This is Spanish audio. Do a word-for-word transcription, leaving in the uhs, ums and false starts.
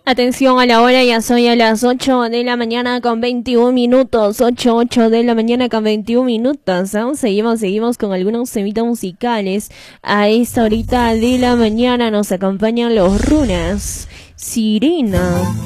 Atención a la hora, ya son a las ocho de la mañana con veintiún minutos, ocho, ocho de la mañana con veintiún minutos, ¿no? Seguimos, seguimos con algunos semitas musicales. A esta horita de la mañana nos acompañan los Runas, Sirena.